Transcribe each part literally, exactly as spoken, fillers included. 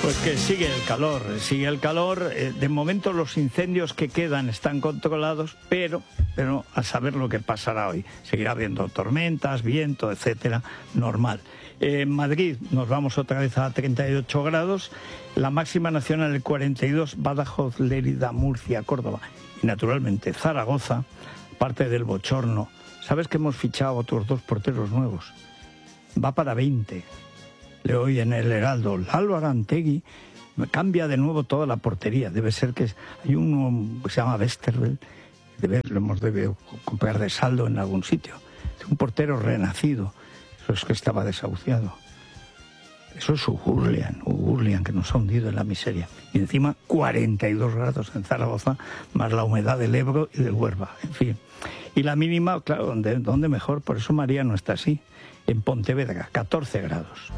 Pues que sigue el calor, sigue el calor. Eh, de momento los incendios que quedan están controlados, pero, pero a saber lo que pasará hoy. Seguirá habiendo tormentas, viento, etcétera, normal. Eh, en Madrid nos vamos otra vez a treinta y ocho grados, la máxima nacional el cuarenta y dos, Badajoz, Lérida, Murcia, Córdoba y naturalmente Zaragoza, parte del bochorno. ¿Sabes que hemos fichado otros dos porteros nuevos? Va para veinte. Leo hoy en el Heraldo, Álvaro Antegui cambia de nuevo toda la portería. Debe ser que es, hay uno que se llama Westerveld, debe, lo hemos debido comprar de saldo en algún sitio. Es un portero renacido, eso es que estaba desahuciado. Eso es Ugurlian, Ugurlian, que nos ha hundido en la miseria. Y encima cuarenta y dos grados en Zaragoza, más la humedad del Ebro y del Huelva, en fin. Y la mínima, claro, ¿dónde, dónde mejor? Por eso María no está así. En Pontevedra, catorce grados.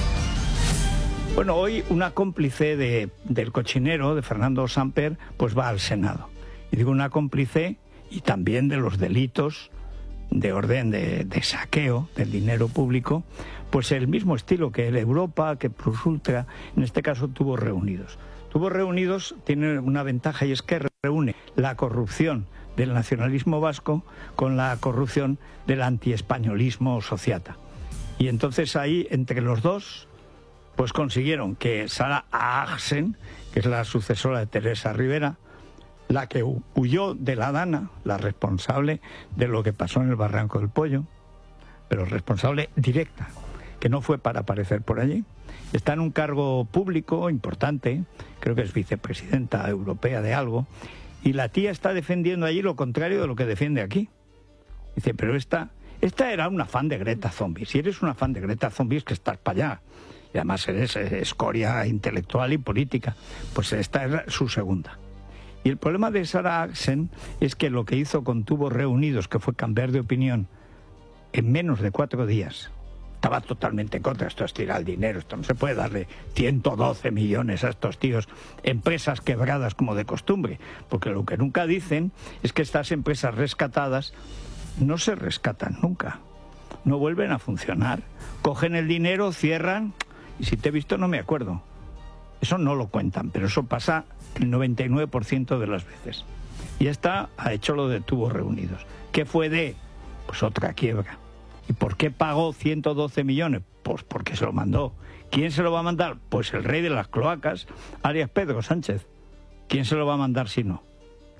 Bueno, hoy una cómplice de, del cochinero, de Fernando Samper, pues va al Senado. Y digo una cómplice y también de los delitos de orden de, de saqueo del dinero público, pues el mismo estilo que el Europa, que Plus Ultra, en este caso Tubos Reunidos. Tubos Reunidos tiene una ventaja y es que reúne la corrupción del nacionalismo vasco con la corrupción del antiespañolismo sociata. Y entonces ahí, entre los dos, pues consiguieron que Sara Ahsen, que es la sucesora de Teresa Rivera, la que huyó de la Dana, la responsable de lo que pasó en el Barranco del Pollo, pero responsable directa, que no fue para aparecer por allí. Está en un cargo público importante, creo que es vicepresidenta europea de algo, y la tía está defendiendo allí lo contrario de lo que defiende aquí. Dice, pero esta, esta era una fan de Greta Thunberg. Si eres una fan de Greta Thunberg, es que estás para allá. Y además eres escoria intelectual y política. Pues esta es su segunda. Y el problema de Sara Ahsen es que lo que hizo con Tubos Reunidos, que fue cambiar de opinión en menos de cuatro días, estaba totalmente en contra. Esto es tirar el dinero, esto no se puede darle ciento doce millones a estos tíos, empresas quebradas como de costumbre, porque lo que nunca dicen es que estas empresas rescatadas no se rescatan nunca, no vuelven a funcionar, cogen el dinero, cierran, y si te he visto no me acuerdo. Eso no lo cuentan, pero eso pasa el noventa y nueve por ciento de las veces. Y esta ha hecho lo de Tubos Reunidos. ¿Qué fue de? Pues otra quiebra. ¿Y por qué pagó ciento doce millones? Pues porque se lo mandó. ¿Quién se lo va a mandar? Pues el rey de las cloacas, alias Pedro Sánchez. ¿Quién se lo va a mandar si no?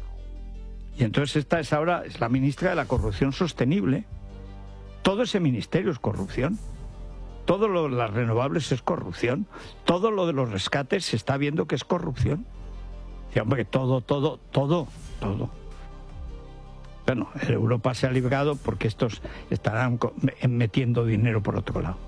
Y entonces esta es ahora es la ministra de la corrupción sostenible. Todo ese ministerio es corrupción. Todo lo de las renovables es corrupción. Todo lo de los rescates se está viendo que es corrupción. Y hombre, todo, todo, todo, todo. Bueno, Europa se ha librado porque estos estarán metiendo dinero por otro lado.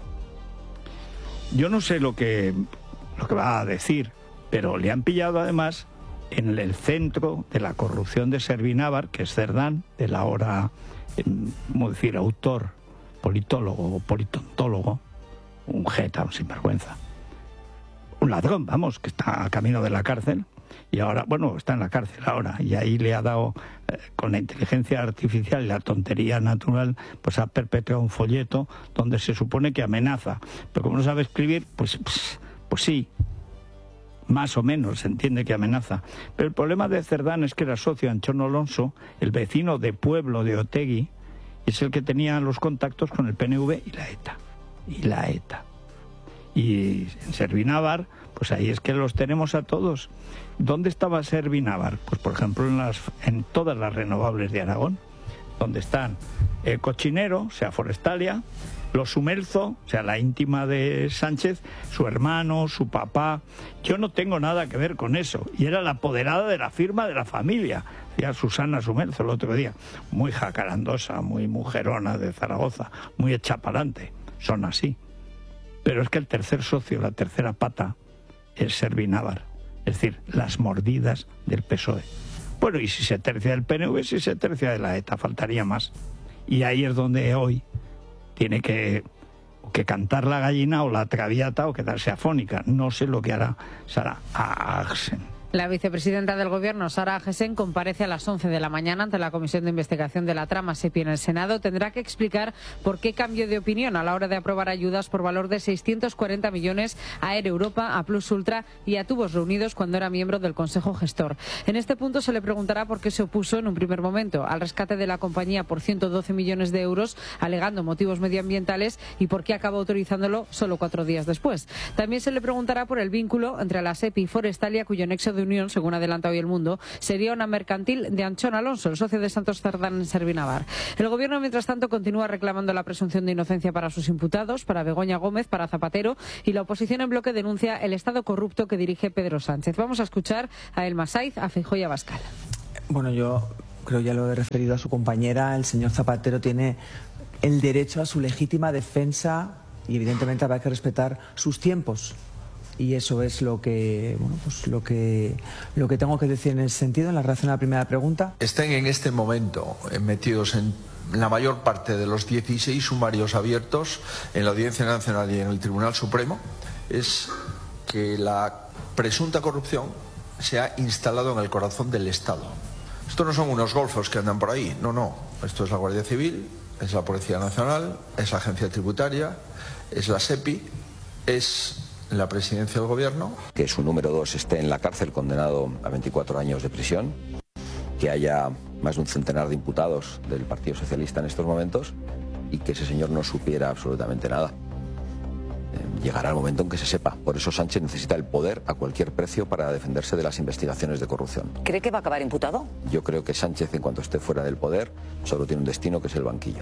Yo no sé lo que, lo que va a decir, pero le han pillado además en el centro de la corrupción de Servinávar, que es Cerdán, el ahora, ¿cómo decir?, autor, politólogo o politontólogo, un jeta, un sinvergüenza. Un ladrón, vamos, que está a camino de la cárcel. Y ahora, bueno, está en la cárcel ahora, y ahí le ha dado, eh, con la inteligencia artificial y la tontería natural, pues ha perpetrado un folleto donde se supone que amenaza. Pero como no sabe escribir, pues, pues, pues sí, más o menos se entiende que amenaza. Pero el problema de Cerdán es que era socio de Anchón Alonso, el vecino de pueblo de Otegi, y es el que tenía los contactos con el P N V y la ETA. Y la ETA. Y en Servinávar, pues ahí es que los tenemos a todos. ¿Dónde estaba Servinávar? Pues por ejemplo en, las, en todas las renovables de Aragón, donde están el Cochinero, o sea, Forestalia, los Sumelzo, o sea, la íntima de Sánchez, su hermano, su papá. Yo no tengo nada que ver con eso. Y era la apoderada de la firma de la familia, decía Susana Sumelzo el otro día. Muy jacarandosa, muy mujerona de Zaragoza, muy hecha pa'lante. Son así. Pero es que el tercer socio, la tercera pata, es Servinávar. Es decir, las mordidas del P S O E. Bueno, y si se tercia del P N V, si se tercia de la ETA, faltaría más. Y ahí es donde hoy tiene que, que cantar la gallina o la traviata o quedarse afónica. No sé lo que hará Sara Ahsen. La vicepresidenta del Gobierno, Sara Agesen, comparece a las once de la mañana ante la Comisión de Investigación de la Trama SEPI en el Senado. Tendrá que explicar por qué cambió de opinión a la hora de aprobar ayudas por valor de seiscientos cuarenta millones a Air Europa, a Plus Ultra y a Tubos Reunidos cuando era miembro del Consejo Gestor. En este punto se le preguntará por qué se opuso en un primer momento al rescate de la compañía por ciento doce millones de euros, alegando motivos medioambientales, y por qué acabó autorizándolo solo cuatro días después. También se le preguntará por el vínculo entre la SEPI y Forestalia, cuyo nexo de unión, según adelanta hoy El Mundo, sería una mercantil de Anchón Alonso, el socio de Santos Cerdán en Servinavar. El Gobierno, mientras tanto, continúa reclamando la presunción de inocencia para sus imputados, para Begoña Gómez, para Zapatero, y la oposición en bloque denuncia el Estado corrupto que dirige Pedro Sánchez. Vamos a escuchar a Elma Saiz, a Feijóo y a Abascal. Bueno, yo creo, ya lo he referido a su compañera, el señor Zapatero tiene el derecho a su legítima defensa y evidentemente habrá que respetar sus tiempos. Y eso es lo que, bueno, pues lo que lo que tengo que decir en ese sentido, en la relación a la primera pregunta. Estén en este momento metidos en la mayor parte de los dieciséis sumarios abiertos en la Audiencia Nacional y en el Tribunal Supremo, es que la presunta corrupción se ha instalado en el corazón del Estado. Esto no son unos golfos que andan por ahí, no, no. Esto es la Guardia Civil, es la Policía Nacional, es la Agencia Tributaria, es la SEPI, es la Presidencia del Gobierno. Que su número dos esté en la cárcel condenado a veinticuatro años de prisión, que haya más de un centenar de imputados del Partido Socialista en estos momentos y que ese señor no supiera absolutamente nada. Eh, llegará el momento en que se sepa. Por eso Sánchez necesita el poder a cualquier precio para defenderse de las investigaciones de corrupción. ¿Cree que va a acabar imputado? Yo creo que Sánchez, en cuanto esté fuera del poder, solo tiene un destino, que es el banquillo.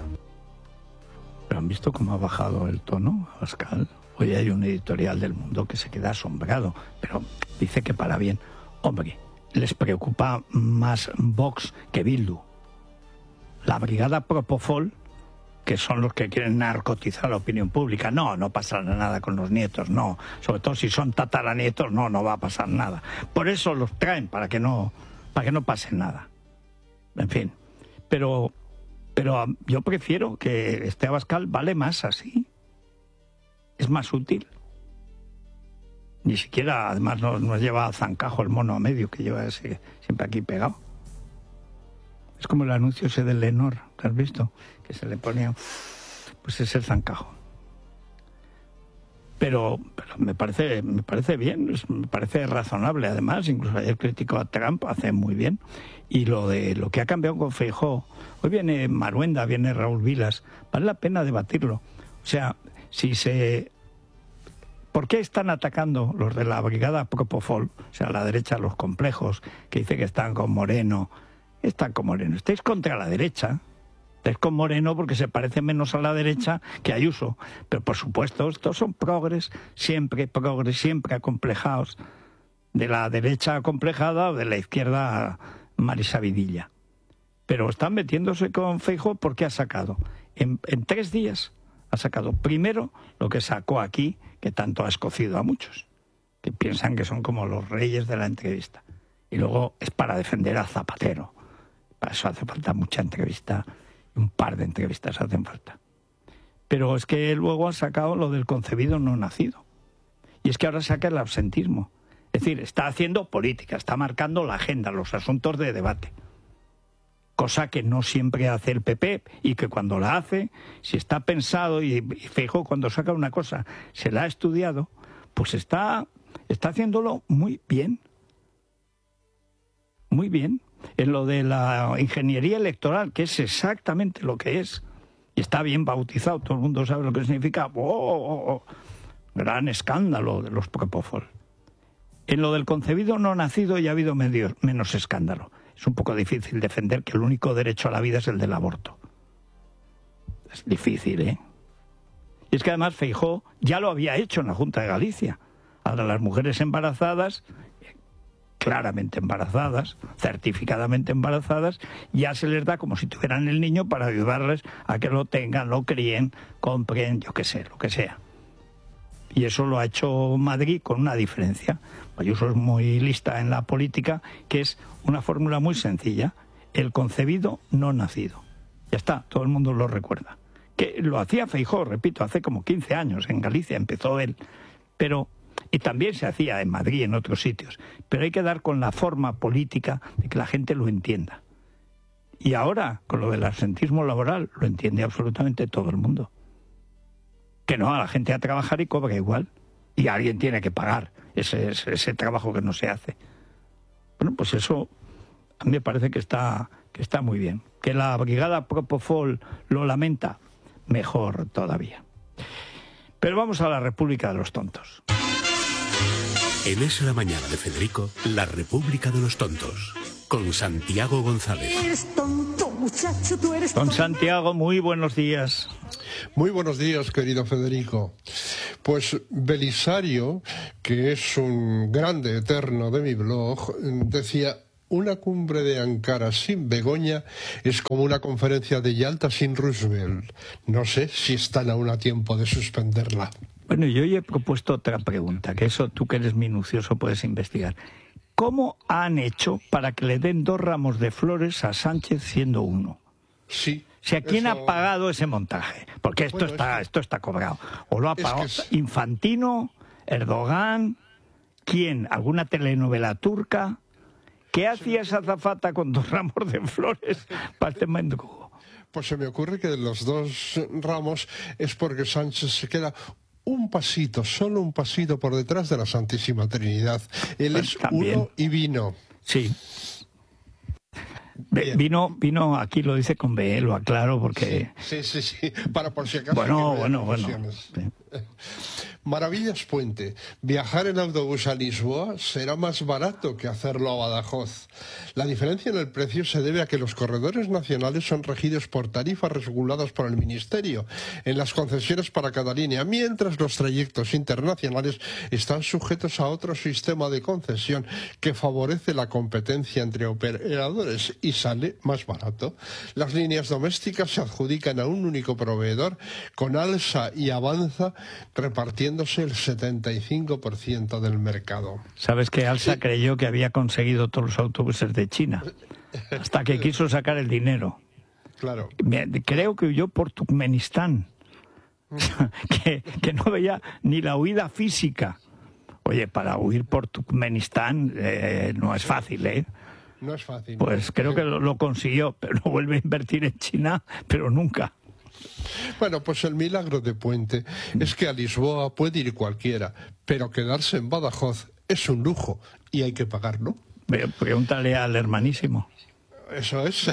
¿Pero han visto cómo ha bajado el tono, Abascal? Hoy hay un editorial del Mundo que se queda asombrado, pero dice que para bien. Hombre, les preocupa más Vox que Bildu. La brigada Propofol, que son los que quieren narcotizar la opinión pública, no, no pasará nada con los nietos, no. Sobre todo si son tataranietos, no, no va a pasar nada. Por eso los traen, para que no, para que no pase nada. En fin, pero, pero yo prefiero que este Abascal vale más así. Es más útil. Ni siquiera, además, no, no lleva a zancajo el mono a medio que lleva ese siempre aquí pegado. Es como el anuncio ese del Lenor, ¿te has visto? Que se le ponía, pues es el zancajo. Pero, pero me parece me parece bien, me parece razonable. Además, incluso ayer criticó a Trump, hace muy bien. Y lo de lo que ha cambiado con Feijóo, hoy viene Maruenda, viene Raúl Vilas, vale la pena debatirlo. O sea, si se... ¿Por qué están atacando los de la brigada Propofol, o sea, a la derecha, los complejos, que dice que están con Moreno? Están con Moreno. Estáis contra la derecha. Estáis con Moreno porque se parece menos a la derecha que a Ayuso. Pero, por supuesto, estos son progres, siempre progres, siempre acomplejados. De la derecha acomplejada o de la izquierda Marisa Vidilla. Pero están metiéndose con Feijóo porque ha sacado, en, en tres días... Ha sacado primero lo que sacó aquí, que tanto ha escocido a muchos, que piensan que son como los reyes de la entrevista. Y luego es para defender a Zapatero. Para eso hace falta mucha entrevista, un par de entrevistas hacen falta. Pero es que luego ha sacado lo del concebido no nacido. Y es que ahora saca el absentismo. Es decir, está haciendo política, está marcando la agenda, los asuntos de debate. Cosa que no siempre hace el P P y que cuando la hace, si está pensado, y, y Feijóo cuando saca una cosa se la ha estudiado, pues está, está haciéndolo muy bien. Muy bien. En lo de la ingeniería electoral, que es exactamente lo que es, y está bien bautizado, todo el mundo sabe lo que significa. ¡Oh, oh, oh! Gran escándalo de los Propofol. En lo del concebido no nacido ya ha habido medio, menos escándalo. Es un poco difícil defender que el único derecho a la vida es el del aborto. Es difícil, ¿eh? Y es que además Feijóo ya lo había hecho en la Junta de Galicia. Ahora las mujeres embarazadas, claramente embarazadas, certificadamente embarazadas, ya se les da como si tuvieran el niño para ayudarles a que lo tengan, lo críen, compren, yo qué sé, lo que sea. Y eso lo ha hecho Madrid con una diferencia. Ayuso es muy lista en la política, que es una fórmula muy sencilla: el concebido no nacido. Ya está, todo el mundo lo recuerda. Que lo hacía Feijóo, repito, hace como quince años, en Galicia empezó él. Pero Y también se hacía en Madrid y en otros sitios. Pero hay que dar con la forma política de que la gente lo entienda. Y ahora, con lo del absentismo laboral, lo entiende absolutamente todo el mundo. Que no, a la gente a trabajar y cobra igual. Y alguien tiene que pagar ese, ese, ese trabajo que no se hace. Bueno, pues eso a mí me parece que está, que está muy bien. Que la brigada Propofol lo lamenta, mejor todavía. Pero vamos a la República de los Tontos. En Es la Mañana de Federico, la República de los Tontos, con Santiago González. Eres tonto, muchacho, tú eres Don Santiago, muy buenos días. Muy buenos días, querido Federico. Pues Belisario, que es un grande eterno de mi blog, decía: una cumbre de Ankara sin Begoña es como una conferencia de Yalta sin Roosevelt. No sé si están aún a tiempo de suspenderla. Bueno, yo hoy he propuesto otra pregunta, que eso tú que eres minucioso puedes investigar. ¿Cómo han hecho para que le den dos ramos de flores a Sánchez siendo uno? Sí. O sea, ¿quién eso... ha pagado ese montaje? Porque esto, bueno, está, es que... esto está cobrado. ¿O lo ha pagado es que es... Infantino, Erdogan? ¿Quién? ¿Alguna telenovela turca? ¿Qué hacía esa azafata con dos ramos de flores para este mendrugo? Pues se me ocurre que de los dos ramos es porque Sánchez se queda un pasito, solo un pasito por detrás de la Santísima Trinidad. Él pues es también. Uno y vino. Sí. Bien. Vino, vino, aquí lo dice con B, lo aclaro porque... Sí, sí, sí, sí. Para por si acaso... Bueno, bueno, bueno. Sí. Maravillas Puente. Viajar en autobús a Lisboa será más barato que hacerlo a Badajoz. La diferencia en el precio se debe a que los corredores nacionales son regidos por tarifas reguladas por el Ministerio en las concesiones para cada línea, mientras los trayectos internacionales están sujetos a otro sistema de concesión que favorece la competencia entre operadores y sale más barato. Las líneas domésticas se adjudican a un único proveedor, con Alsa y Avanza repartiéndose el setenta y cinco por ciento del mercado. ¿Sabes que Alsa sí. creyó que había conseguido todos los autobuses de China? Hasta que quiso sacar el dinero. Claro. Creo que huyó por Turkmenistán. que, que no veía ni la huida física. Oye, para huir por Turkmenistán eh, no es fácil, ¿eh? No es fácil. Pues creo que lo, lo consiguió, pero no vuelve a invertir en China, pero nunca. Bueno, pues el milagro de Puente es que a Lisboa puede ir cualquiera, pero quedarse en Badajoz es un lujo y hay que pagarlo. Pregúntale al hermanísimo. Eso es.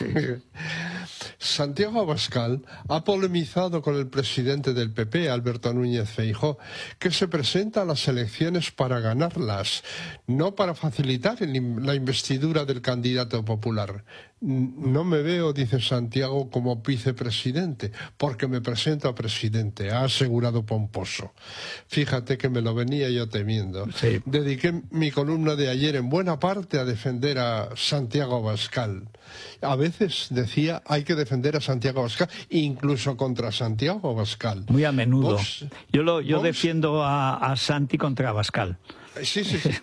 Santiago Abascal ha polemizado con el presidente del P P, Alberto Núñez Feijóo, que se presenta a las elecciones para ganarlas, no para facilitar la investidura del candidato popular. No me veo, dice Santiago, como vicepresidente, porque me presento a presidente, ha asegurado pomposo. Fíjate que me lo venía yo temiendo. Sí. Dediqué mi columna de ayer en buena parte a defender a Santiago Abascal. A veces decía, hay que defender a Santiago Abascal, incluso contra Santiago Abascal. Muy a menudo. Vox, yo lo, yo Vox, defiendo a, a Santi contra Abascal. Sí, sí, sí.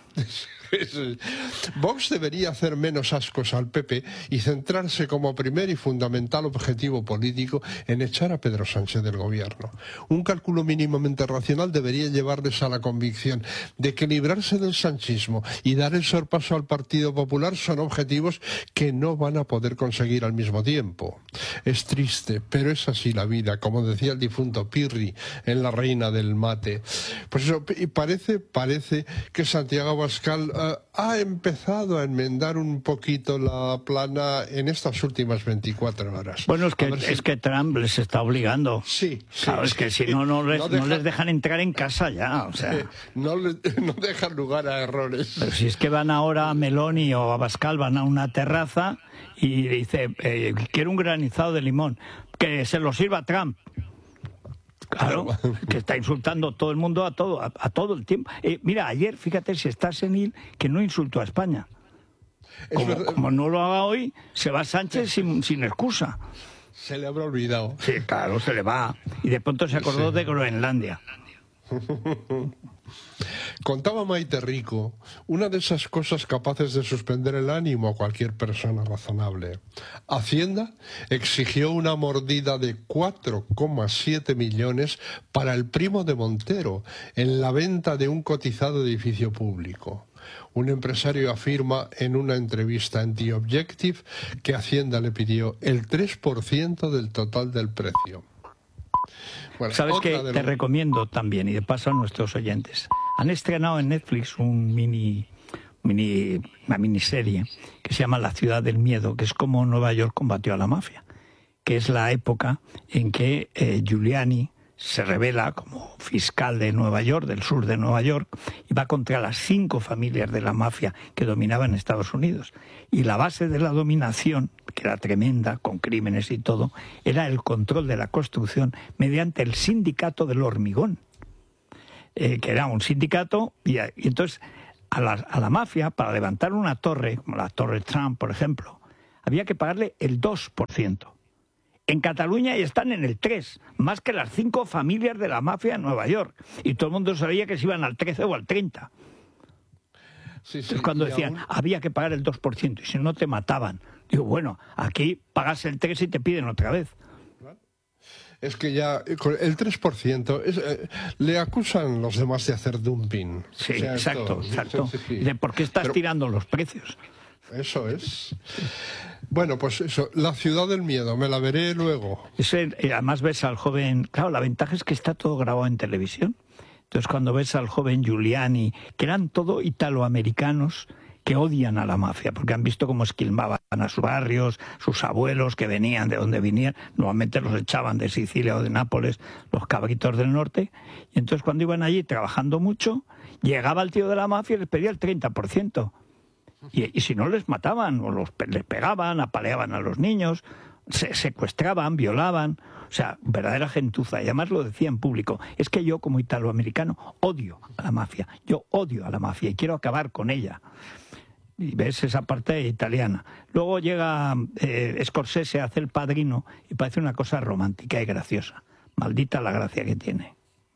Vox debería hacer menos ascos al P P y centrarse como primer y fundamental objetivo político en echar a Pedro Sánchez del gobierno. Un cálculo mínimamente racional debería llevarles a la convicción de que librarse del sanchismo y dar el sorpaso al Partido Popular son objetivos que no van a poder conseguir al mismo tiempo. Es triste, pero es así la vida, como decía el difunto Pirri en La Reina del Mate. Pues eso, y parece, parece que Santiago Abascal Uh, ha empezado a enmendar un poquito la plana en estas últimas veinticuatro horas. Bueno, es que, si... es que Trump les está obligando. Sí, sí. Claro, es que si no, no les, no, deja... no les dejan entrar en casa ya, o sea... Eh, no, le, no dejan lugar a errores. Pero si es que van ahora a Meloni o a Abascal, van a una terraza y dice, eh, quiero un granizado de limón, que se lo sirva Trump. Claro, que está insultando todo el mundo a todo, a, a todo el tiempo. Eh, mira, ayer, fíjate si está senil, que no insultó a España. Como, como no lo haga hoy, se va Sánchez sin, sin excusa. Se le habrá olvidado. Sí, claro, se le va. Y de pronto se acordó sí. de Groenlandia. Contaba Maite Rico una de esas cosas capaces de suspender el ánimo a cualquier persona razonable. Hacienda exigió una mordida de cuatro coma siete millones para el primo de Montero en la venta de un cotizado edificio público. Un empresario afirma en una entrevista en The Objective que Hacienda le pidió el tres por ciento del total del precio. Bueno, ¿sabes qué? lo... Te recomiendo también, y de paso a nuestros oyentes. Han estrenado en Netflix un mini, mini, una miniserie que se llama La ciudad del miedo, que es como Nueva York combatió a la mafia, que es la época en que eh, Giuliani se revela como fiscal de Nueva York, del sur de Nueva York, y va contra las cinco familias de la mafia que dominaban Estados Unidos. Y la base de la dominación, que era tremenda, con crímenes y todo, era el control de la construcción mediante el sindicato del hormigón, eh, que era un sindicato, y, y entonces a la, a la mafia, para levantar una torre, como la Torre Trump, por ejemplo, había que pagarle el dos por ciento. En Cataluña ya están en el tres, más que las cinco familias de la mafia en Nueva York. Y todo el mundo sabía que se iban al trece o al treinta. Sí, sí, Entonces, cuando decían, aún... había que pagar el dos por ciento, y si no te mataban. Digo, bueno, aquí pagas el tres y te piden otra vez. Es que ya el tres por ciento es, eh, le acusan los demás de hacer dumping. Sí, o sea, exacto, esto, exacto. Sí, sí. De por qué estás Pero... tirando los precios. Eso es. Bueno, pues eso, La ciudad del miedo, me la veré luego. Ese, además ves al joven, claro, la ventaja es que está todo grabado en televisión. Entonces cuando ves al joven Giuliani, que eran todo italoamericanos que odian a la mafia, porque han visto cómo esquilmaban a sus barrios, sus abuelos que venían de donde venían, normalmente los echaban de Sicilia o de Nápoles, los cabritos del norte, y entonces cuando iban allí trabajando mucho, llegaba el tío de la mafia y les pedía el treinta por ciento. Y, y si no les mataban, o los, les pegaban, apaleaban a los niños, se secuestraban, violaban, o sea, verdadera gentuza. Y además lo decía en público, es que yo como italoamericano odio a la mafia, yo odio a la mafia y quiero acabar con ella. Y ves esa parte italiana. Luego llega eh, Scorsese, hace El Padrino y parece una cosa romántica y graciosa. Maldita la gracia que tiene.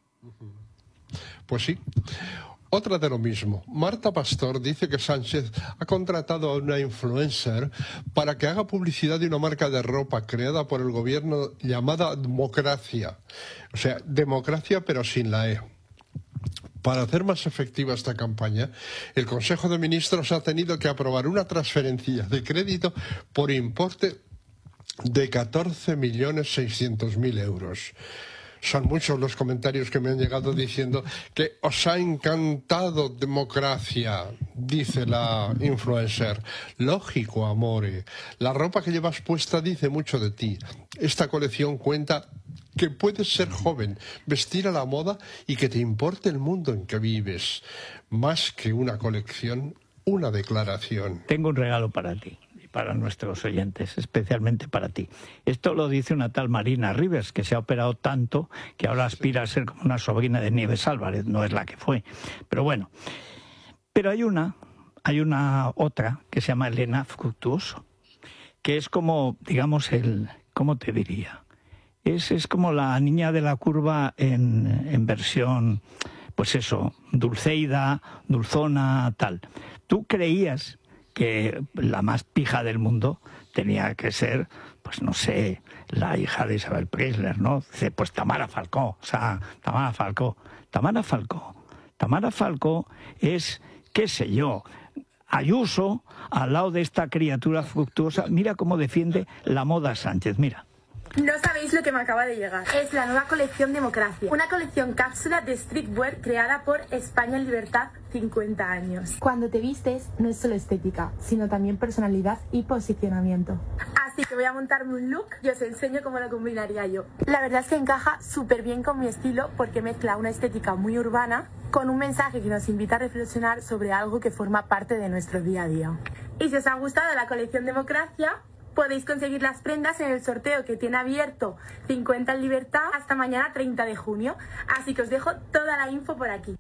Pues sí. Otra de lo mismo. Marta Pastor dice que Sánchez ha contratado a una influencer para que haga publicidad de una marca de ropa creada por el gobierno llamada Democracia. O sea, democracia pero sin la E. Para hacer más efectiva esta campaña, el Consejo de Ministros ha tenido que aprobar una transferencia de crédito por importe de catorce millones seiscientos mil euros. Son muchos los comentarios que me han llegado diciendo que os ha encantado Democracia, dice la influencer. Lógico, amore. La ropa que llevas puesta dice mucho de ti. Esta colección cuenta que puedes ser joven, vestir a la moda y que te importe el mundo en que vives. Más que una colección, una declaración. Tengo un regalo para ti. Para nuestros oyentes, especialmente para ti. Esto lo dice una tal Marina Rivers, que se ha operado tanto que ahora aspira a ser como una sobrina de Nieves Álvarez, no es la que fue. Pero bueno, pero hay una, hay una otra que se llama Elena Fructuoso, que es como, digamos, el, ¿cómo te diría? Es, es como la niña de la curva en, en versión, pues eso, Dulceida, Dulzona, tal. Tú creías que la más pija del mundo tenía que ser, pues no sé, la hija de Isabel Preisler, ¿no? Dice, pues Tamara Falcó, o sea, Tamara Falcó. Tamara Falcó. Tamara Falcó es, qué sé yo, Ayuso al lado de esta criatura fructuosa. Mira cómo defiende la moda Sánchez, mira. No sabéis lo que me acaba de llegar. Es la nueva colección Democracia. Una colección cápsula de streetwear creada por España en Libertad cincuenta años. Cuando te vistes no es solo estética, sino también personalidad y posicionamiento. Así que voy a montarme un look y os enseño cómo lo combinaría yo. La verdad es que encaja súper bien con mi estilo porque mezcla una estética muy urbana con un mensaje que nos invita a reflexionar sobre algo que forma parte de nuestro día a día. Y si os ha gustado la colección Democracia, podéis conseguir las prendas en el sorteo que tiene abierto cincuenta en Libertad hasta mañana treinta de junio. Así que os dejo toda la info por aquí.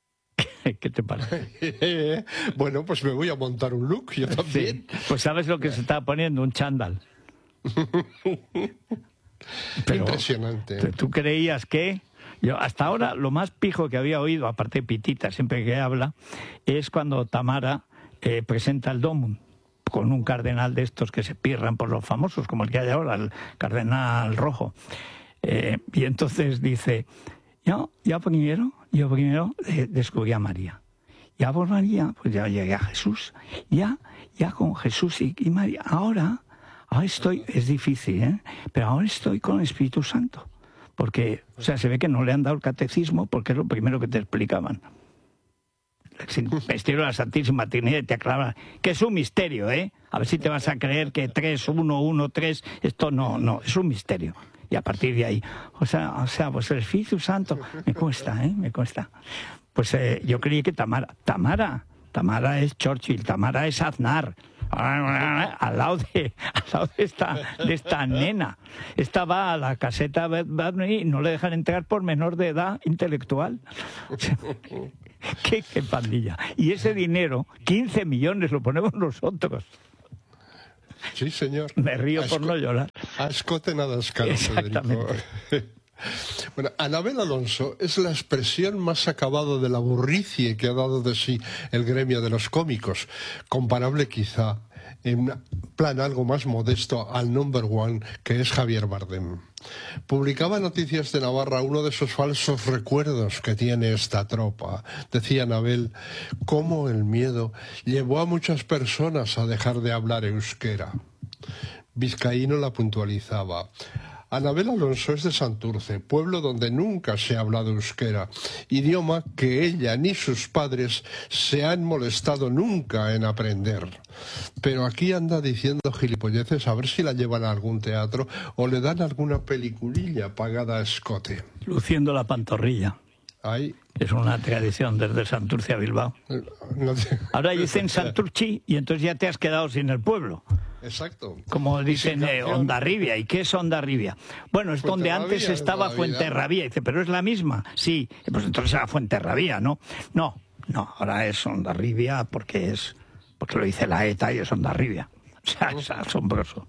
¿Qué te parece? Bueno, pues me voy a montar un look, yo también. Sí. Pues sabes lo que se está poniendo, un chándal. Pero, impresionante. ¿Tú creías que Yo hasta ahora lo más pijo que había oído, aparte de Pitita, siempre que habla, es cuando Tamara eh, presenta el Domum con un cardenal de estos que se pirran por los famosos, como el que hay ahora, el cardenal rojo. Eh, y entonces dice, yo, ya primero, yo primero eh, descubrí a María. Ya por María, pues ya llegué a Jesús. Ya, ya con Jesús y, y María. Ahora, ahora estoy, es difícil, ¿eh? Pero ahora estoy con el Espíritu Santo. Porque, o sea, se ve que no le han dado el catecismo porque es lo primero que te explicaban. El misterio de la Santísima Trinidad te aclara que es un misterio, ¿eh? A ver si te vas a creer que tres, uno, uno, tres, esto no, no, es un misterio. Y a partir de ahí, o sea, o sea, pues el Espíritu Santo, me cuesta, ¿eh? Me cuesta. Pues eh, yo creí que Tamara, Tamara, Tamara es Churchill, Tamara es Aznar, al lado de, al lado de esta, de esta nena. Esta va a la caseta y no le dejan entrar por menor de edad intelectual. O sea, ¿Qué, qué pandilla? Y ese dinero, quince millones, lo ponemos nosotros. Sí, señor. Me río Asco, por no llorar. A escote nada escala, Federico. Bueno, Anabel Alonso es la expresión más acabada de la burricie que ha dado de sí el gremio de los cómicos, comparable quizá en plan algo más modesto al number one que es Javier Bardem. Publicaba Noticias de Navarra uno de esos falsos recuerdos que tiene esta tropa. Decía Anabel cómo el miedo llevó a muchas personas a dejar de hablar euskera. Vizcaíno la puntualizaba. Anabel Alonso es de Santurce, pueblo donde nunca se ha hablado euskera, idioma que ella ni sus padres se han molestado nunca en aprender. Pero aquí anda diciendo gilipolleces a ver si la llevan a algún teatro o le dan alguna peliculilla pagada a escote. Luciendo la pantorrilla. Ahí. Es una tradición desde Santurce a Bilbao. No te... Ahora dicen Santurchi y entonces ya te has quedado sin el pueblo. Exacto. Como dicen eh, Hondarribia. ¿Y qué es Hondarribia? Bueno, es donde antes estaba Fuenterrabía. Dice, pero es la misma. Sí, pues entonces era Fuenterrabía, ¿no? No, no, ahora es Hondarribia porque es porque lo dice la ETA y es Hondarribia. O sea, es asombroso.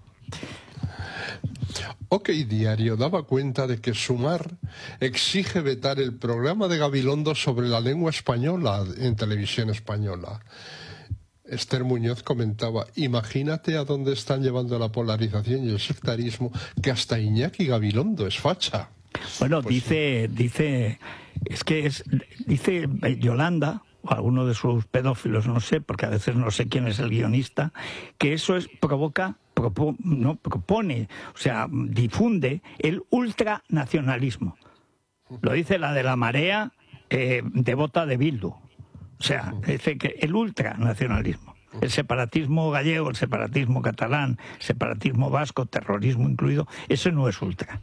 OK Diario daba cuenta de que Sumar exige vetar el programa de Gabilondo sobre la lengua española en televisión española. Esther Muñoz comentaba, imagínate a dónde están llevando la polarización y el sectarismo, que hasta Iñaki Gabilondo es facha. Bueno, pues dice, sí. dice, es que es, dice Yolanda, o alguno de sus pedófilos, no sé, porque a veces no sé quién es el guionista, que eso es provoca, propo, no, propone, o sea, difunde el ultranacionalismo. Lo dice la de la Marea, eh, devota de Bildu. O sea, dice que el ultranacionalismo, el separatismo gallego, el separatismo catalán, el separatismo vasco, terrorismo incluido, eso no es ultra.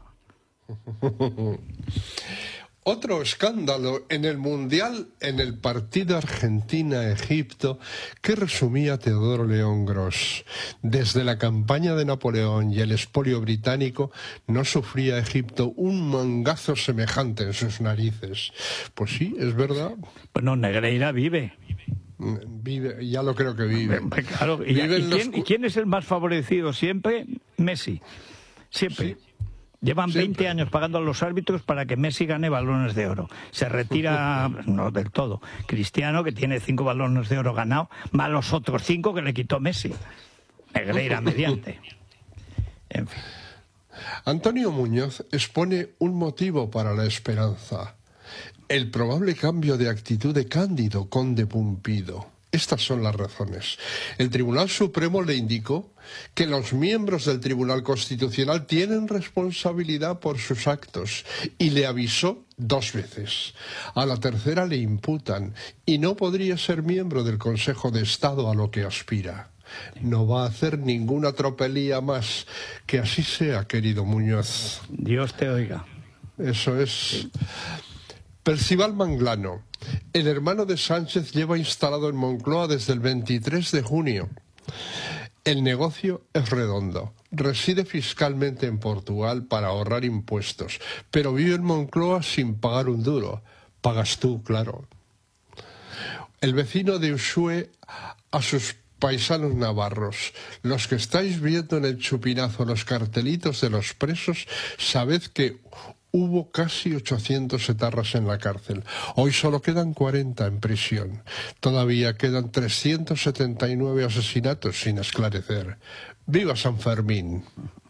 Otro escándalo en el Mundial, en el partido Argentina-Egipto, que resumía Teodoro León Gros. Desde la campaña de Napoleón y el expolio británico, no sufría Egipto un mangazo semejante en sus narices. Pues sí, es verdad. Bueno, Negreira vive. Vive, ya lo creo que vive. Claro, ¿y, vive ¿y, los... quién, ¿y quién es el más favorecido siempre? Messi. Siempre. Sí. Llevan Siempre. veinte años pagando a los árbitros para que Messi gane balones de oro. Se retira, no del todo, Cristiano, que tiene cinco balones de oro ganados, más los otros cinco que le quitó Messi. Negreira mediante. En fin. Antonio Muñoz expone un motivo para la esperanza. El probable cambio de actitud de Cándido, conde Pumpido. Estas son las razones. El Tribunal Supremo le indicó que los miembros del Tribunal Constitucional tienen responsabilidad por sus actos y le avisó dos veces. A la tercera le imputan y no podría ser miembro del Consejo de Estado a lo que aspira. No va a hacer ninguna tropelía más. Que así sea, querido Muñoz. Dios te oiga. Eso es... Percival Manglano, el hermano de Sánchez, lleva instalado en Moncloa desde el veintitrés de junio. El negocio es redondo. Reside fiscalmente en Portugal para ahorrar impuestos, pero vive en Moncloa sin pagar un duro. Pagas tú, claro. El vecino de Uxue a sus paisanos navarros, los que estáis viendo en el chupinazo los cartelitos de los presos, sabed que hubo casi ochocientos etarras en la cárcel. Hoy solo quedan cuarenta en prisión. Todavía quedan trescientos setenta y nueve asesinatos sin esclarecer. ¡Viva San Fermín!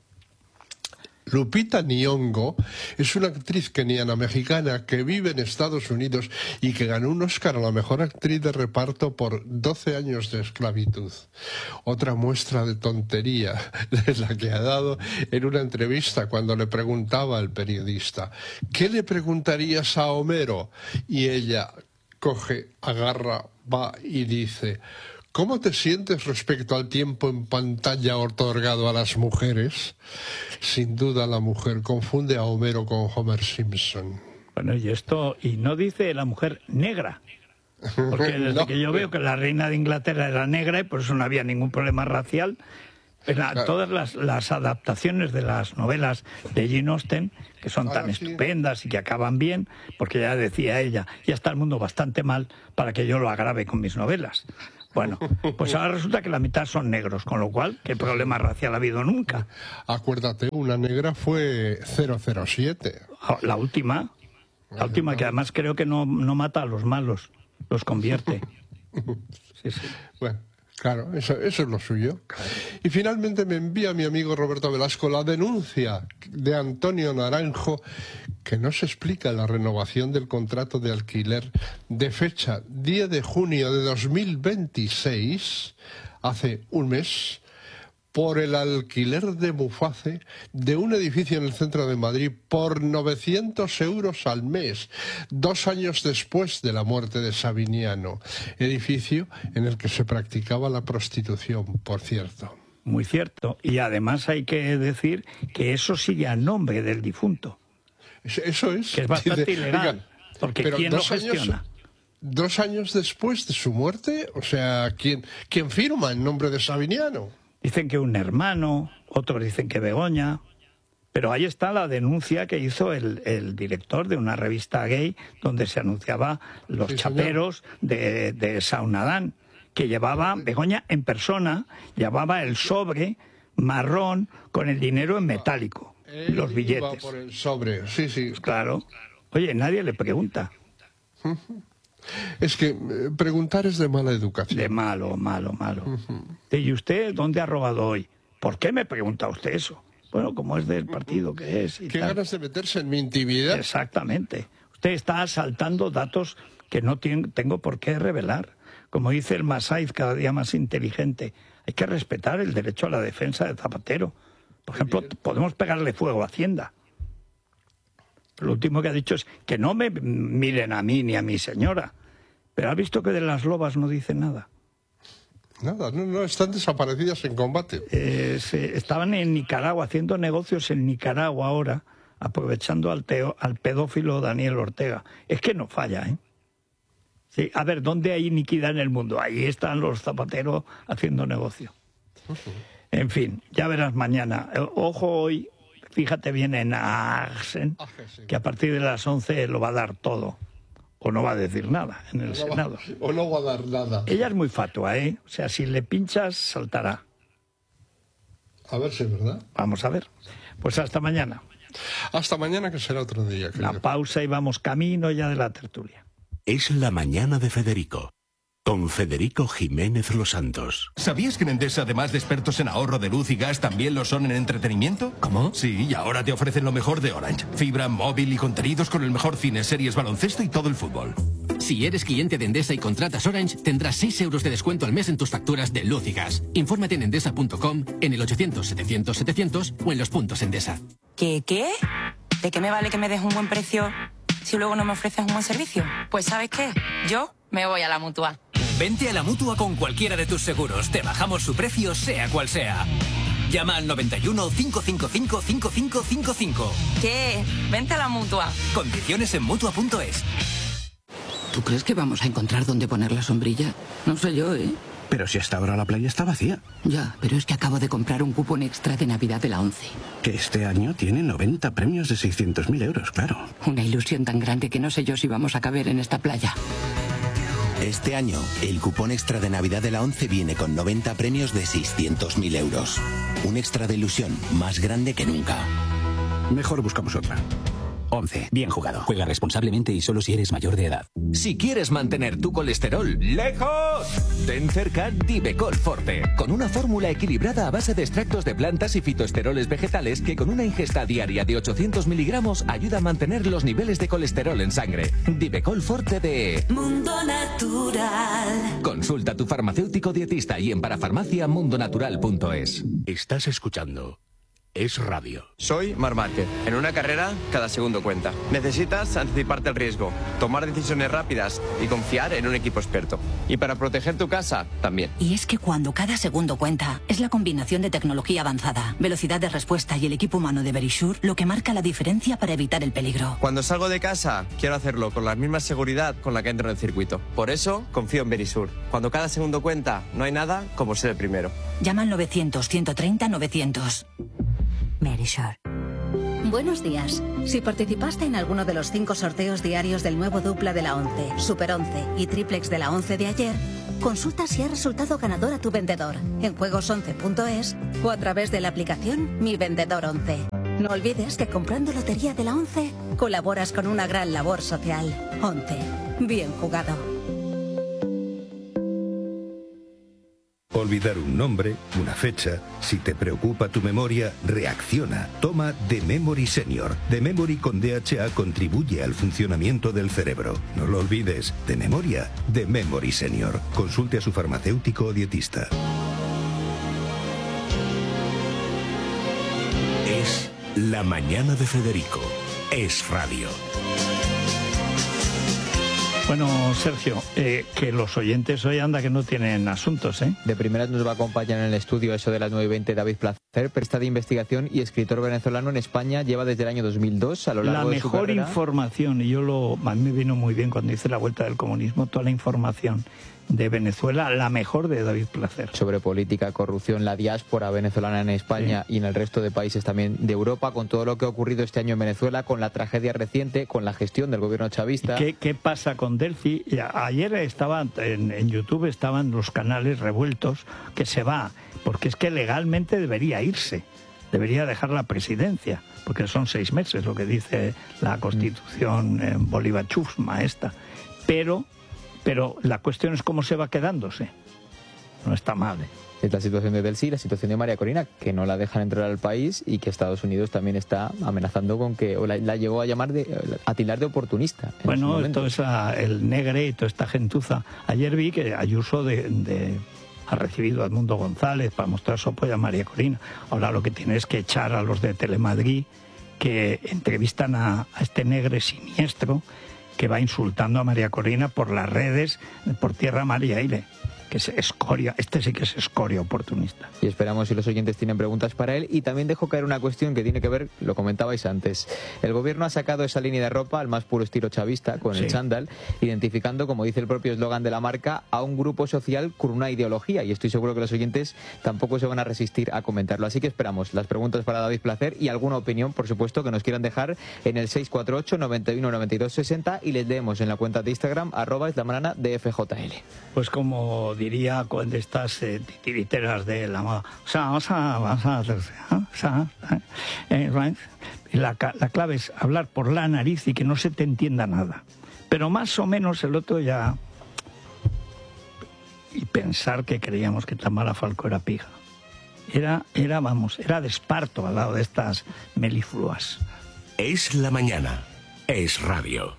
Lupita Nyong'o es una actriz keniana mexicana que vive en Estados Unidos y que ganó un Oscar a la mejor actriz de reparto por doce años de esclavitud. Otra muestra de tontería es la que ha dado en una entrevista cuando le preguntaba al periodista: ¿qué le preguntarías a Homero? Y ella coge, agarra, va y dice: ¿cómo te sientes respecto al tiempo en pantalla otorgado a las mujeres? Sin duda la mujer confunde a Homero con Homer Simpson. Bueno, y esto, y no dice la mujer negra, porque desde no, que yo veo que la reina de Inglaterra era negra y por eso no había ningún problema racial, pero claro, todas las, las adaptaciones de las novelas de Jane Austen, que son tan sí. estupendas y que acaban bien, porque ya decía ella, ya está el mundo bastante mal para que yo lo agrave con mis novelas. Bueno, pues ahora resulta que la mitad son negros, con lo cual, ¿qué problema racial ha habido nunca? Acuérdate, una negra fue cero cero siete. La última, la última que además creo que no, no mata a los malos, los convierte. Sí, sí. Bueno, claro, eso, eso es lo suyo. Y finalmente me envía mi amigo Roberto Velasco la denuncia de Antonio Naranjo, que no se explica la renovación del contrato de alquiler de fecha diez de junio de dos mil veintiséis, hace un mes, por el alquiler de Muface de un edificio en el centro de Madrid por novecientos euros al mes, dos años después de la muerte de Sabiniano, edificio en el que se practicaba la prostitución, por cierto. Muy cierto, y además hay que decir que eso sigue a nombre del difunto. Eso es. Que es bastante Dice, ilegal, oiga, porque pero ¿quién lo dos gestiona? Años, dos años después de su muerte, o sea, ¿quién, quién firma en nombre de Sabiniano? Dicen que un hermano, otros dicen que Begoña, pero ahí está la denuncia que hizo el, el director de una revista gay donde se anunciaba los sí, chaperos de, de Saunadán, que llevaba Begoña en persona, llevaba el sobre marrón con el dinero en metálico. Él los billetes. Iba por el sobre, sí, sí. Pues claro. Oye, nadie le pregunta. Es que eh, preguntar es de mala educación. De malo, malo, malo. Uh-huh. ¿Y usted dónde ha robado hoy? ¿Por qué me pregunta usted eso? Bueno, como es del partido que es. Y ¿Qué tal. ganas de meterse en mi intimidad? Exactamente. Usted está asaltando datos que no tiene, tengo por qué revelar. Como dice el Masaiz, cada día más inteligente, hay que respetar el derecho a la defensa de Zapatero. Por ejemplo, podemos pegarle fuego a Hacienda. Lo último que ha dicho es que no me miren a mí ni a mi señora. Pero ha visto que de las lobas no dice nada. Nada, no, no, están desaparecidas en combate. Eh, se, estaban en Nicaragua, haciendo negocios en Nicaragua ahora, aprovechando al, teo, al pedófilo Daniel Ortega. Es que no falla, ¿eh? Sí, a ver, ¿dónde hay iniquidad en el mundo? Ahí están los zapateros haciendo negocio. Uh-huh. En fin, ya verás mañana. Ojo hoy, fíjate bien en Agsen, que a partir de las once lo va a dar todo. O no va a decir nada en el no Senado. Va, o no va a dar nada. Ella es muy fatua, ¿eh? O sea, si le pinchas, saltará. A ver si es verdad. Vamos a ver. Pues hasta mañana. Hasta mañana, que será otro día. La creo. pausa y vamos camino ya de la tertulia. Es la mañana de Federico, con Federico Jiménez Los Santos. ¿Sabías que en Endesa, además de expertos en ahorro de luz y gas, también lo son en entretenimiento? ¿Cómo? Sí, y ahora te ofrecen lo mejor de Orange. Fibra, móvil y contenidos con el mejor cine, series, baloncesto y todo el fútbol. Si eres cliente de Endesa y contratas Orange, tendrás seis euros de descuento al mes en tus facturas de luz y gas. Infórmate en endesa punto com, en el ochocientos setecientos setecientos o en los puntos Endesa. ¿Qué, qué? ¿De qué me vale que me des un buen precio si luego no me ofreces un buen servicio? Pues ¿sabes qué? Yo me voy a la Mutua. Vente a la Mutua con cualquiera de tus seguros. Te bajamos su precio, sea cual sea. Llama al noventa y uno, cinco cinco cinco, cinco cinco cinco cinco. ¿Qué? Vente a la Mutua. Condiciones en Mutua punto es. ¿Tú crees que vamos a encontrar dónde poner la sombrilla? No sé yo, ¿eh? Pero si hasta ahora la playa está vacía. Ya, pero es que acabo de comprar un cupón extra de Navidad de la ONCE. Que este año tiene noventa premios de seiscientos mil euros, claro. Una ilusión tan grande que no sé yo si vamos a caber en esta playa. Este año, el cupón extra de Navidad de la ONCE viene con noventa premios de seiscientos mil euros. Un extra de ilusión más grande que nunca. Mejor buscamos otra. once. Bien jugado. Juega responsablemente y solo si eres mayor de edad. Si quieres mantener tu colesterol lejos, ten cerca Divecol Forte, con una fórmula equilibrada a base de extractos de plantas y fitoesteroles vegetales que con una ingesta diaria de ochocientos miligramos ayuda a mantener los niveles de colesterol en sangre. Divecol Forte de Mundo Natural. Consulta a tu farmacéutico dietista y en parafarmacia mundo natural punto es. Estás escuchando Es Radio. Soy Marc Márquez. En una carrera, cada segundo cuenta. Necesitas anticiparte al riesgo, tomar decisiones rápidas y confiar en un equipo experto. Y para proteger tu casa, también. Y es que cuando cada segundo cuenta, es la combinación de tecnología avanzada, velocidad de respuesta y el equipo humano de Verisure lo que marca la diferencia para evitar el peligro. Cuando salgo de casa, quiero hacerlo con la misma seguridad con la que entro en el circuito. Por eso, confío en Verisure. Cuando cada segundo cuenta, no hay nada como ser el primero. Llama al novecientos, ciento treinta, novecientos. Verisure. Buenos días. Si participaste en alguno de los cinco sorteos diarios del nuevo dupla de la once, Super once y Triplex de la once de ayer, consulta si ha resultado ganador a tu vendedor en juegos once punto es o a través de la aplicación Mi Vendedor once. No olvides que comprando Lotería de la once colaboras con una gran labor social. once. Bien jugado. Olvidar un nombre, una fecha, si te preocupa tu memoria, reacciona. Toma The Memory Senior. The Memory con D H A contribuye al funcionamiento del cerebro. No lo olvides, de memoria, The Memory Senior. Consulte a su farmacéutico o dietista. Es La Mañana de Federico. Es Radio. Bueno, Sergio, eh, que los oyentes hoy anda que no tienen asuntos, ¿eh? De primeras nos va a acompañar en el estudio eso de las nueve y veinte David Placer, periodista de investigación y escritor venezolano en España, lleva desde el año dos mil dos a lo largo la de su mejor carrera. Información, y yo lo, a mí me vino muy bien cuando hice la vuelta del comunismo, toda la información de Venezuela, la mejor de David Placer. Sobre política, corrupción, la diáspora venezolana en España sí. y en el resto de países también de Europa, con todo lo que ha ocurrido este año en Venezuela, con la tragedia reciente, con la gestión del gobierno chavista. ¿Qué, qué pasa con Delphi? Ayer estaban en, en YouTube estaban los canales revueltos, que se va, porque es que legalmente debería irse, debería dejar la presidencia, porque son seis meses lo que dice la Constitución eh, Bolívar Chusma esta, pero Pero la cuestión es cómo se va quedándose. No está mal, ¿eh? Es la situación de Delcy, la situación de María Corina, que no la dejan entrar al país y que Estados Unidos también está amenazando con que, o la, la llegó a llamar de, a tildar de oportunista. Bueno, todo esa, el Negre y toda esta gentuza. Ayer vi que Ayuso de, de, ha recibido a Edmundo González para mostrar su apoyo a María Corina. Ahora lo que tiene es que echar a los de Telemadrid que entrevistan a, a este Negre siniestro que va insultando a María Corina por las redes, por tierra, mar y aire. Que es escoria, este sí que es escoria oportunista. Y esperamos si los oyentes tienen preguntas para él. Y también dejo caer una cuestión que tiene que ver, lo comentabais antes. El gobierno ha sacado esa línea de ropa al más puro estilo chavista, con sí. el chándal, identificando, como dice el propio eslogan de la marca, a un grupo social con una ideología. Y estoy seguro que los oyentes tampoco se van a resistir a comentarlo. Así que esperamos las preguntas para David Placer y alguna opinión, por supuesto, que nos quieran dejar en el seis cuatro ocho, noventa y uno, noventa y dos, sesenta y les leemos en la cuenta de Instagram, arroba es la banana de F J L. Pues como diría cuando estas eh, titiriteras de la moda, o sea, o sea, o sea, o sea, eh, right? Y la, la clave es hablar por la nariz y que no se te entienda nada. Pero más o menos el otro ya... Y pensar que creíamos que Tamara Falcó era pija. Era, era, vamos, era de esparto al lado de estas melifluas. Es la mañana. Es radio.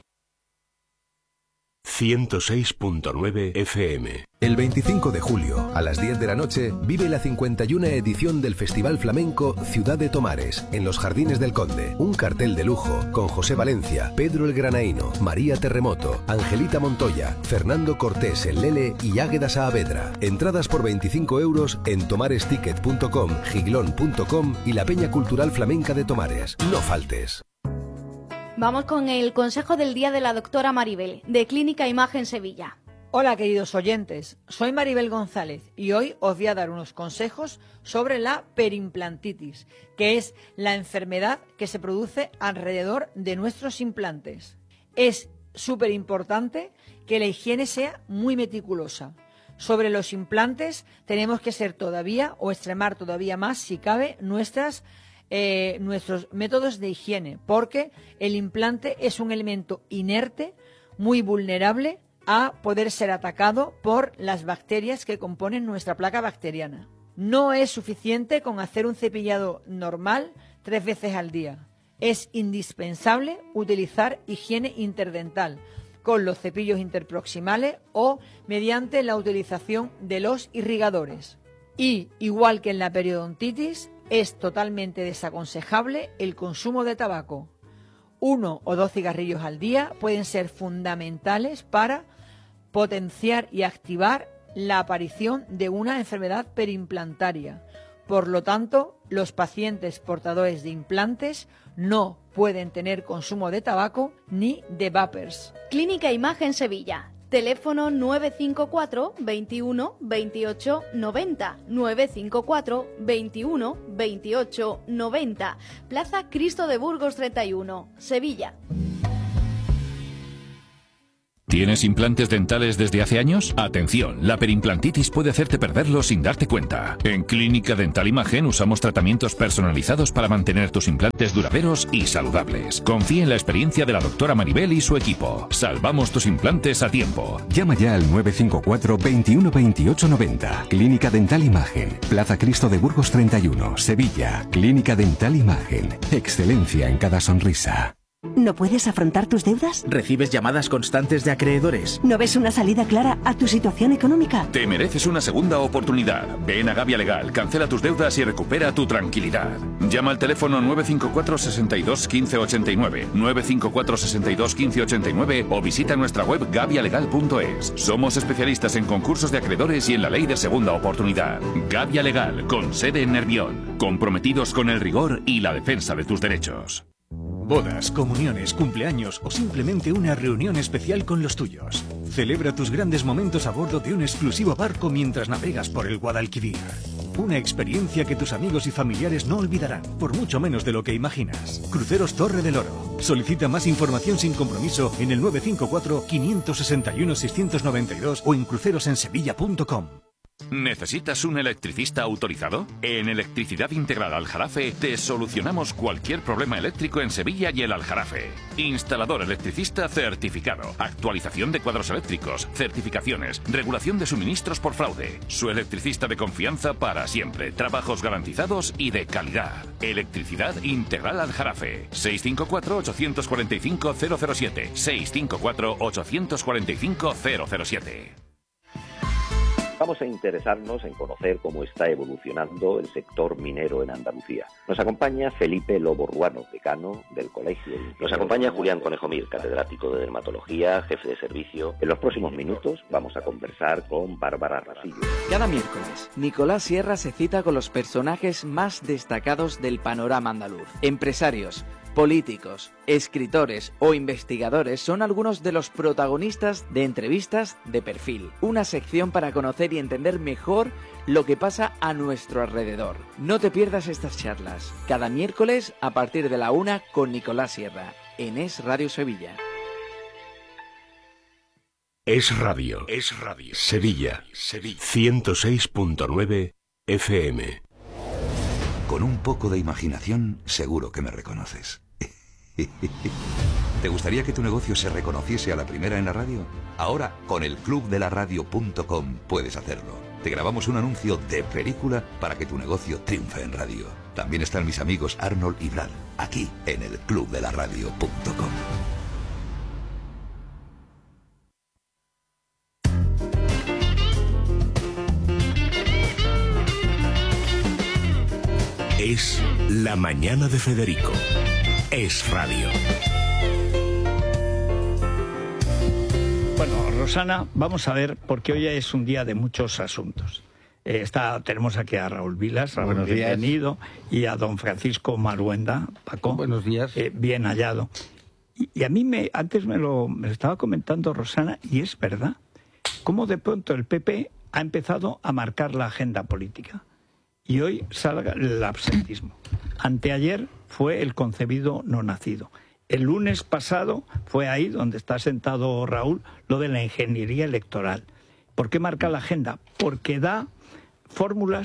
ciento seis punto nueve F M. El veinticinco de julio, a las diez de la noche, vive la cincuenta y una edición del Festival Flamenco Ciudad de Tomares, en los Jardines del Conde. Un cartel de lujo, con José Valencia, Pedro el Granaíno, María Terremoto, Angelita Montoya, Fernando Cortés el Lele y Águeda Saavedra. Entradas por veinticinco euros en tomaresticket punto com, giglón punto com y la Peña Cultural Flamenca de Tomares. No faltes. Vamos con el consejo del día de la doctora Maribel, de Clínica Imagen Sevilla. Hola queridos oyentes, soy Maribel González y hoy os voy a dar unos consejos sobre la perimplantitis, que es la enfermedad que se produce alrededor de nuestros implantes. Es súper importante que la higiene sea muy meticulosa. Sobre los implantes tenemos que ser todavía o extremar todavía más, si cabe, nuestras eh, nuestros métodos de higiene, porque el implante es un elemento inerte, muy vulnerable a poder ser atacado por las bacterias que componen nuestra placa bacteriana. No es suficiente con hacer un cepillado normal tres veces al día. Es indispensable utilizar higiene interdental con los cepillos interproximales o mediante la utilización de los irrigadores. Y, igual que en la periodontitis, es totalmente desaconsejable el consumo de tabaco. Uno o dos cigarrillos al día pueden ser fundamentales para potenciar y activar la aparición de una enfermedad perimplantaria. Por lo tanto, los pacientes portadores de implantes no pueden tener consumo de tabaco ni de vapers. Clínica Imagen Sevilla. Teléfono nueve cinco cuatro, veintiuno, veintiocho, noventa, nueve cinco cuatro, veintiuno, veintiocho, noventa. Plaza Cristo de Burgos treinta y uno, Sevilla. ¿Tienes implantes dentales desde hace años? Atención, la perimplantitis puede hacerte perderlos sin darte cuenta. En Clínica Dental Imagen usamos tratamientos personalizados para mantener tus implantes duraderos y saludables. Confía en la experiencia de la doctora Maribel y su equipo. Salvamos tus implantes a tiempo. Llama ya al nueve cinco cuatro, veintiuno, veintiocho, noventa. Clínica Dental Imagen. Plaza Cristo de Burgos treinta y uno, Sevilla. Clínica Dental Imagen. Excelencia en cada sonrisa. ¿No puedes afrontar tus deudas? ¿Recibes llamadas constantes de acreedores? ¿No ves una salida clara a tu situación económica? Te mereces una segunda oportunidad. Ven a Gavia Legal, cancela tus deudas y recupera tu tranquilidad. Llama al teléfono nueve cinco cuatro, sesenta y dos, quince ochenta y nueve, nueve cinco cuatro, sesenta y dos, quince ochenta y nueve o visita nuestra web gavia legal punto es. Somos especialistas en concursos de acreedores y en la ley de segunda oportunidad. Gavia Legal, con sede en Nervión. Comprometidos con el rigor y la defensa de tus derechos. Bodas, comuniones, cumpleaños o simplemente una reunión especial con los tuyos. Celebra tus grandes momentos a bordo de un exclusivo barco mientras navegas por el Guadalquivir. Una experiencia que tus amigos y familiares no olvidarán, por mucho menos de lo que imaginas. Cruceros Torre del Oro. Solicita más información sin compromiso en el nueve cinco cuatro, quinientos sesenta y uno, seiscientos noventa y dos o en crucerosensevilla punto com. ¿Necesitas un electricista autorizado? En Electricidad Integral Aljarafe te solucionamos cualquier problema eléctrico en Sevilla y el Aljarafe. Instalador electricista certificado, actualización de cuadros eléctricos, certificaciones, regulación de suministros por fraude. Su electricista de confianza para siempre, trabajos garantizados y de calidad. Electricidad Integral Aljarafe. seis cinco cuatro, ocho cuatro cinco, cero cero siete. seis cinco cuatro, ocho cuatro cinco, cero cero siete. Vamos a interesarnos en conocer cómo está evolucionando el sector minero en Andalucía. Nos acompaña Felipe Lobo Ruano, decano del colegio. Nos acompaña Julián Conejo Mir, catedrático de dermatología, jefe de servicio. En los próximos minutos vamos a conversar con Bárbara Rasillo. Cada miércoles, Nicolás Sierra se cita con los personajes más destacados del panorama andaluz. Empresarios, políticos, escritores o investigadores son algunos de los protagonistas de Entrevistas de Perfil, una sección para conocer y entender mejor lo que pasa a nuestro alrededor. No te pierdas estas charlas, cada miércoles a partir de la una con Nicolás Sierra, en Es Radio Sevilla. Es Radio, es Radio. Sevilla, Sevilla. ciento seis punto nueve F M. Con un poco de imaginación, seguro que me reconoces. ¿Te gustaría que tu negocio se reconociese a la primera en la radio? Ahora, con el club de la radio punto com puedes hacerlo. Te grabamos un anuncio de película para que tu negocio triunfe en radio. También están mis amigos Arnold y Brad, aquí en el club de la radio punto com. Es La Mañana de Federico. Es Radio. Bueno, Rosana, vamos a ver, porque hoy es un día de muchos asuntos. Eh, está, tenemos aquí a Raúl Vilas, Raúl, buenos bienvenido, días. Y a don Francisco Maruenda, Paco. Buenos días. Eh, bien hallado. Y, y a mí, me, antes me lo, me lo estaba comentando Rosana, y es verdad, cómo de pronto el P P ha empezado a marcar la agenda política. Y hoy salga el absentismo. Anteayer fue el concebido no nacido. El lunes pasado fue ahí donde está sentado Raúl, lo de la ingeniería electoral. ¿Por qué marca la agenda? Porque da fórmulas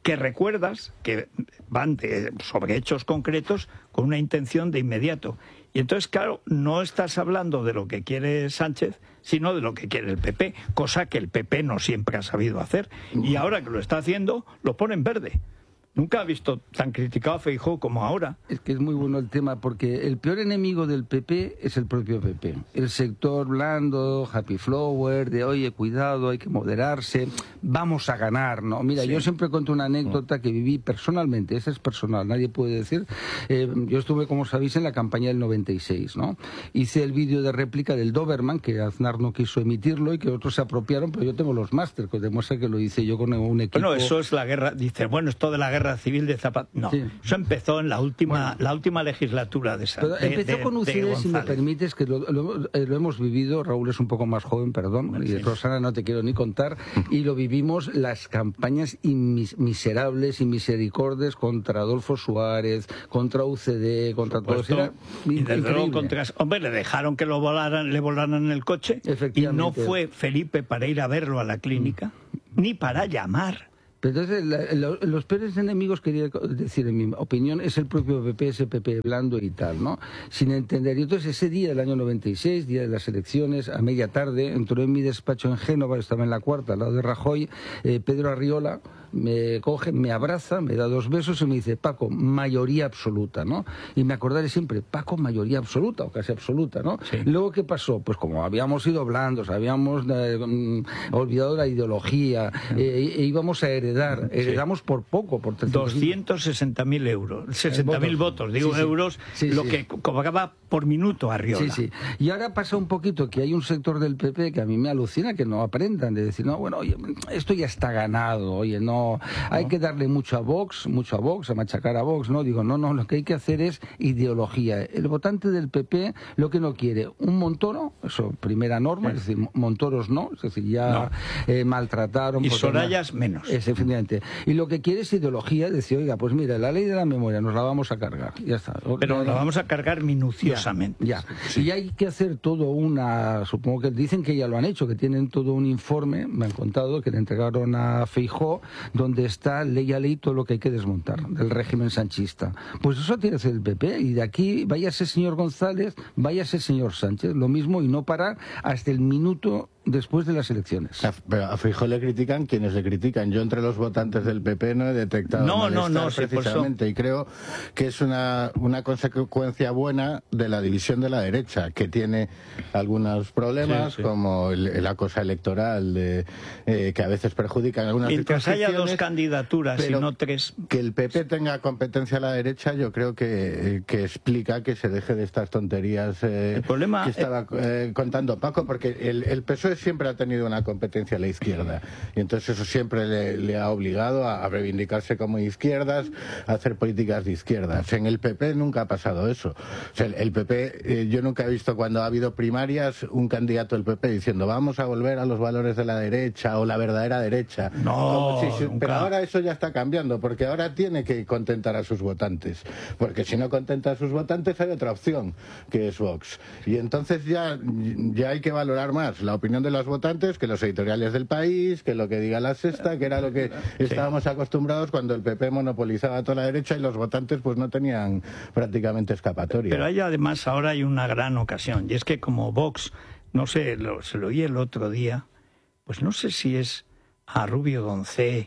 que recuerdas que van de, sobre hechos concretos con una intención de inmediato. Y entonces, claro, no estás hablando de lo que quiere Sánchez, sino de lo que quiere el P P, cosa que el P P no siempre ha sabido hacer. Y ahora que lo está haciendo, lo pone en verde. Nunca ha visto tan criticado a Feijóo como ahora. Es que es muy bueno el tema, porque el peor enemigo del P P es el propio P P. El sector blando, happy flower, de oye, cuidado, hay que moderarse, vamos a ganar, ¿no? Mira, sí. Yo siempre cuento una anécdota que viví personalmente, esa es personal, nadie puede decir. Eh, yo estuve, como sabéis, en la campaña del noventa y seis, ¿no? Hice el vídeo de réplica del Doberman, que Aznar no quiso emitirlo y que otros se apropiaron, pero yo tengo los máster, que demuestra que lo hice yo con un equipo. Bueno, eso es la guerra, dice, bueno, esto de la guerra civil de Zapatero. No, sí. Eso empezó en la última bueno, la última legislatura de Sánchez. Empezó de, con U C D, si me permites, que lo, lo, lo hemos vivido, Raúl es un poco más joven, perdón, bueno, y sí. Rosana no te quiero ni contar, y lo vivimos las campañas inmis, miserables y misericordes contra Adolfo Suárez, contra U C D, contra todos. Era y desde luego contra... Hombre, le dejaron que lo volaran, le volaran en el coche y no fue Felipe para ir a verlo a la clínica, mm. ni para llamar. Pero entonces, la, la, los peores enemigos, quería decir, en mi opinión, es el propio P P, ese P P blando y tal, ¿no? Sin entender. Y entonces, ese día del año noventa y seis, día de las elecciones, a media tarde, entró en mi despacho en Génova, estaba en la cuarta, al lado de Rajoy, eh, Pedro Arriola me coge, me abraza, me da dos besos y me dice, Paco, mayoría absoluta, ¿no? Y me acordaré siempre, Paco, mayoría absoluta, o casi absoluta, ¿no? Sí. Luego, ¿qué pasó? Pues como habíamos sido blandos, habíamos eh, um, olvidado la ideología, eh, e íbamos a heredar, heredamos sí. por poco, por doscientos sesenta mil euros, sesenta mil votos, digo sí, sí. euros, sí, lo sí. que cobraba por minuto Arriola. Sí, sí. Y ahora pasa un poquito que hay un sector del P P que a mí me alucina que no aprendan, de decir, no, bueno, oye, esto ya está ganado, oye, no, hay que darle mucho a Vox, mucho a Vox, a machacar a Vox, ¿no? Digo, no, no, lo que hay que hacer es ideología. El votante del P P lo que no quiere, un Montoro, eso, primera norma, sí. es decir, Montoros no, es decir, ya no. eh, maltrataron. Y Sorayas no, menos. Es, efectivamente. Y lo que quiere es ideología, decir, oiga, pues mira, la ley de la memoria nos la vamos a cargar, ya está. Pero nos la vamos a cargar minuciosamente. Ya, ya. Sí. Y hay que hacer todo una, supongo que dicen que ya lo han hecho, que tienen todo un informe, me han contado, que le entregaron a Feijóo, donde está ley a ley todo lo que hay que desmontar del régimen sanchista. Pues eso tiene que hacer el P P, y de aquí váyase señor González, váyase señor Sánchez, lo mismo, y no parar hasta el minuto después de las elecciones. A, pero a Feijóo le critican quienes le critican. Yo entre los votantes del P P no he detectado no, no, no, precisamente, sí, y creo que es una, una consecuencia buena de la división de la derecha, que tiene algunos problemas, sí, sí. como el, la cosa electoral, de, eh, que a veces perjudican algunas Mientras haya dos candidaturas y no tres. Que el P P tenga competencia a la derecha, yo creo que, que explica que se deje de estas tonterías eh, el problema, que estaba eh, contando Paco, porque el, el P S O E siempre ha tenido una competencia a la izquierda, y entonces eso siempre le, le ha obligado a, a reivindicarse como izquierdas, a hacer políticas de izquierdas. En el P P nunca ha pasado eso. O sea, el, el P P, eh, yo nunca he visto cuando ha habido primarias un candidato del P P diciendo vamos a volver a los valores de la derecha o la verdadera derecha. No, sí, sí, nunca. Pero ahora eso ya está cambiando, porque ahora tiene que contentar a sus votantes, porque si no contenta a sus votantes hay otra opción, que es Vox. Y entonces ya, ya hay que valorar más la opinión de los votantes que los editoriales del País, que lo que diga La Sexta, que era lo que sí. estábamos acostumbrados cuando el P P monopolizaba toda la derecha y los votantes pues no tenían prácticamente escapatoria. Pero hay además ahora hay una gran ocasión, y es que como Vox, no sé, lo, se lo oí el otro día, pues no sé si es a Rubio Doncé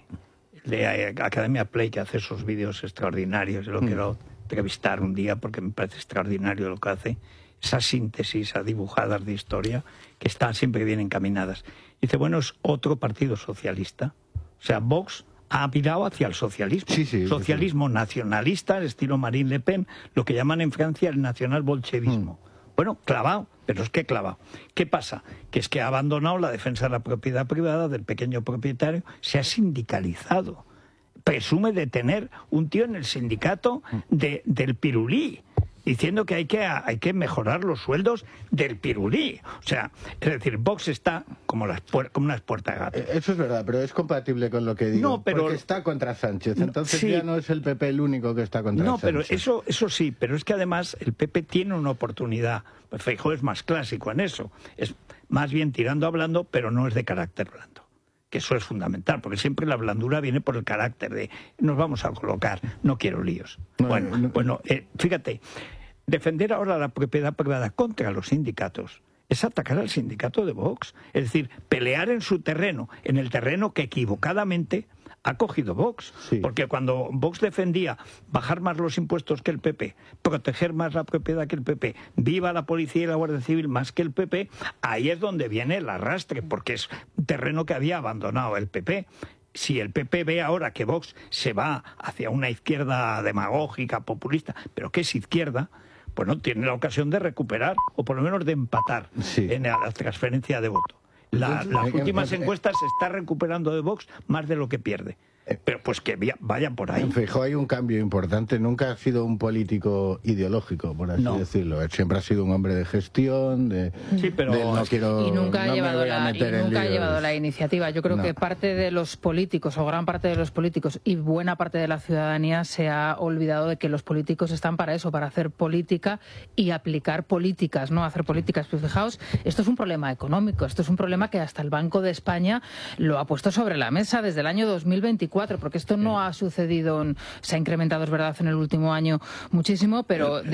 de Academia Play, que hace esos vídeos extraordinarios, yo lo mm. quiero entrevistar un día porque me parece extraordinario lo que hace, esas síntesis, esas dibujadas de historia que están siempre bien encaminadas. Dice, bueno, es otro partido socialista. O sea, Vox ha virado hacia el socialismo. Sí, sí, socialismo sí, sí. nacionalista, al estilo Marine Le Pen, lo que llaman en Francia el nacional-bolchevismo. Mm. Bueno, clavado, pero es que clavado. ¿Qué pasa? Que es que ha abandonado la defensa de la propiedad privada, del pequeño propietario, se ha sindicalizado. Presume de tener un tío en el sindicato de, del pirulí, diciendo que hay que hay que mejorar los sueldos del pirulí. O sea, es decir, Vox está como, las como unas puertas de gato. Eso es verdad, pero es compatible con lo que digo. No, pero porque está contra Sánchez, entonces sí. ya no es el P P el único que está contra no, Sánchez. No, pero eso, eso sí, pero es que además el P P tiene una oportunidad. Pues Feijóo es más clásico en eso, es más bien tirando a blando, pero no es de carácter blando. que eso es fundamental, porque siempre la blandura viene por el carácter de nos vamos a colocar, no quiero líos. No, bueno, no. bueno eh, fíjate, defender ahora la propiedad privada contra los sindicatos es atacar al sindicato de Vox, es decir, pelear en su terreno, en el terreno que equivocadamente ha cogido Vox, sí. Porque cuando Vox defendía bajar más los impuestos que el P P, proteger más la propiedad que el P P, viva la policía y la Guardia Civil más que el P P, ahí es donde viene el arrastre, porque es un terreno que había abandonado el P P. Si el P P ve ahora que Vox se va hacia una izquierda demagógica, populista, pero que es izquierda, pues no tiene la ocasión de recuperar, o por lo menos de empatar sí. en la transferencia de voto. La, las últimas encuestas se está recuperando de Vox más de lo que pierde. Pero pues que vayan por ahí. En Feijóo hay un cambio importante. Nunca ha sido un político ideológico, por así no. decirlo. Él siempre ha sido un hombre de gestión, de, sí, pero de no quiero, y nunca, no ha, llevado la, y nunca ha llevado la iniciativa. Yo creo no. que parte de los políticos, o gran parte de los políticos, y buena parte de la ciudadanía se ha olvidado de que los políticos están para eso, para hacer política y aplicar políticas, no hacer políticas. Pero fijaos, esto es un problema económico, esto es un problema que hasta el Banco de España lo ha puesto sobre la mesa desde el año dos mil veinticuatro. Porque esto no ha sucedido, se ha incrementado, es verdad, en el último año muchísimo, pero...